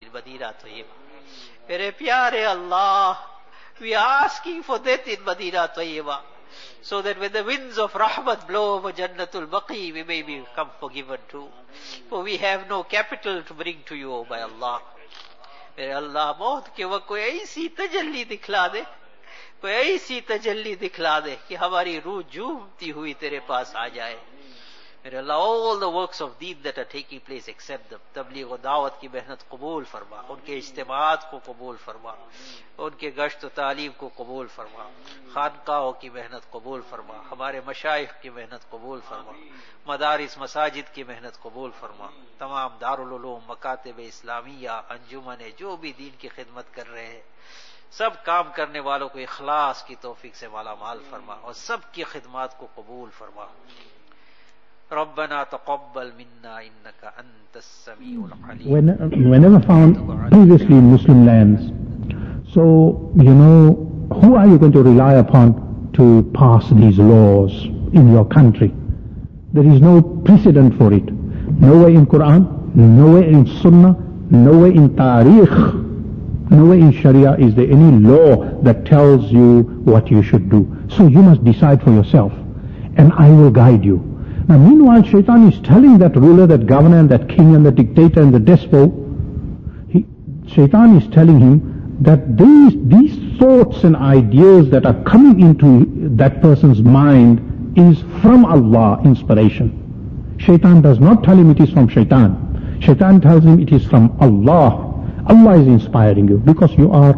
Madina Tayyib. Mere pyare Allah, we are asking for death in Madina Tayyiba, so that when the winds of Rahmat blow over Jannatul Baqi, we may become forgiven too. For we have no capital to bring to you, O by Allah. Mere Allah, maut ke waqt koi aisi tajalli dikhla de, koi aisi tajalli dikhla de, ki hamari ruh jhoomti hui tere paas aa jaye. Mere Allah, all the works of deen that are taking place, accept them. Tabligh wa da'wat ki mehnat qabool farma, unke ijtimaat ko qabool farma, unke gasht wa ta'aleem ko qabool farma, khanqaho ki mehnat qabool farma, hamare mashayikh ki mehnat qabool farma, madaris masajid ki mehnat qabool farma, tamam darul ulum, makatib islamiyya, anjumane, jo bhi deen ki khidmat kar rahe hain, सब काम करने वालों को इखलास की तौफीक से माला माल फरमा और सबकी खिदमत को कबूल फरमा. ربنا تقبل منا إنك أنت السميع العليم. Whenever found previously in Muslim lands, so who are you going to rely upon to pass these laws in your country? There is no precedent for it. Nowhere in Quran, nowhere in Sunnah, nowhere in Tariq, nowhere in Sharia is there any law that tells you what you should do. So you must decide for yourself, and I will guide you. Now meanwhile, Shaitan is telling that ruler, that governor, and that king, and the dictator, and the despot, Shaitan is telling him that these thoughts and ideas that are coming into that person's mind is from Allah, inspiration. Shaitan does not tell him it is from Shaitan. Shaitan tells him it is from Allah. Allah is inspiring you because you are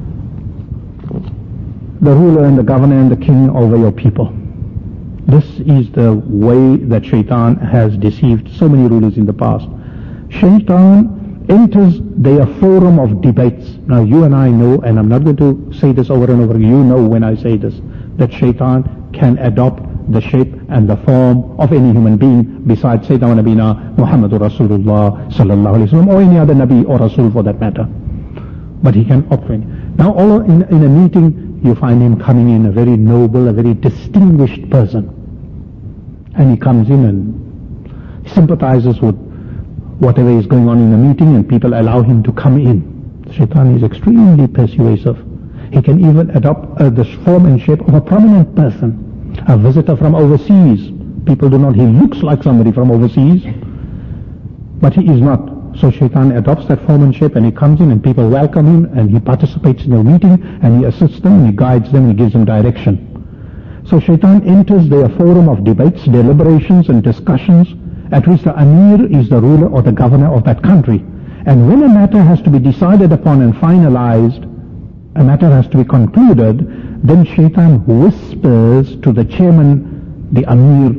the ruler and the governor and the king over your people. This is the way that Shaitan has deceived so many rulers in the past. Shaitan enters their forum of debates. Now you and I know, and I'm not going to say this over and over, you know when I say this, that Shaitan can adopt the shape and the form of any human being besides Sayyidina Nabina Muhammadur Rasulullah sallallahu alaihi wasallam, or any other Nabi or Rasul for that matter. But he can operate. Now all in a meeting you find him coming in a very noble, a very distinguished person. And he comes in and sympathizes with whatever is going on in the meeting, and people allow him to come in. Shaitan is extremely persuasive. He can even adopt the form and shape of a prominent person, a visitor from overseas. People do not, he looks like somebody from overseas, but he is not. So Shaitan adopts that form and shape, and he comes in and people welcome him, and he participates in the meeting, and he assists them, and he guides them, and he gives them direction. So Shaitan enters their forum of debates, deliberations and discussions, at which the Amir is the ruler or the governor of that country. And when a matter has to be decided upon and finalized, a matter has to be concluded, then Shaitan whispers to the chairman, the Amir,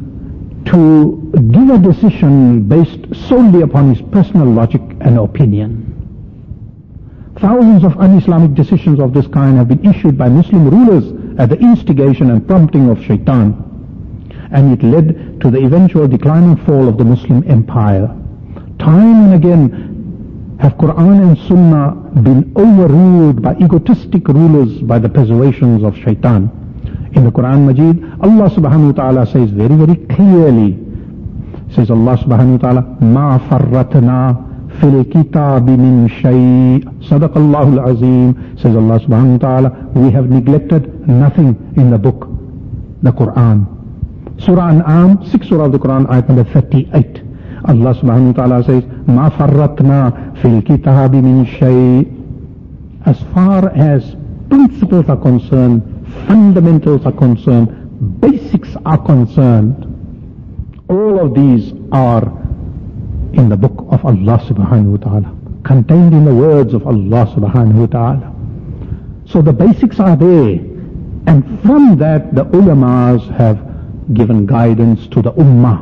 to give a decision based solely upon his personal logic and opinion. Thousands of un-Islamic decisions of this kind have been issued by Muslim rulers at the instigation and prompting of Shaitan, and it led to the eventual decline and fall of the Muslim empire. Time and again have Quran and Sunnah been overruled by egotistic rulers by the persuasions of Shaitan. In the Quran Majid, Allah subhanahu wa ta'ala says very, very clearly, says Allah subhanahu wa ta'ala, مَا فَرَّتْنَا فِي الْكِتَابِ مِنْ شَيْءٍ صَدَقَ اللَّهُ الْعَظِيمُ. Says Allah subhanahu wa ta'ala, we have neglected nothing in the book, the Quran. Surah An'am, 6th surah of the Quran, ayat number 38. Allah subhanahu wa ta'ala says, مَا فَرَّتْنَا فِي الْكِتَابِ مِنْ شَيْءٍ. As far as principles are concerned, fundamentals are concerned, basics are concerned, all of these are in the book of Allah subhanahu wa ta'ala, contained in the words of Allah subhanahu wa ta'ala. So the basics are there, and from that the ulamas have given guidance to the ummah,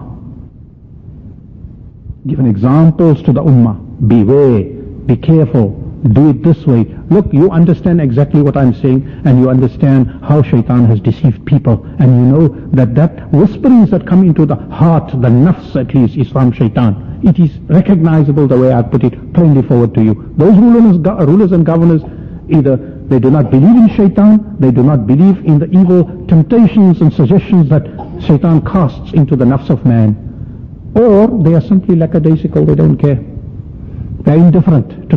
given examples to the ummah. Beware, be careful, do it this way. Look, you understand exactly what I'm saying, and you understand how Shaitan has deceived people, and you know that whisperings that come into the heart, the nafs at least, is from Shaitan. It is recognizable the way I put it plainly forward to you. Those rulers and governors, either they do not believe in Shaitan, they do not believe in the evil temptations and suggestions that Shaitan casts into the nafs of man, or they are simply lackadaisical, they don't care. They are indifferent to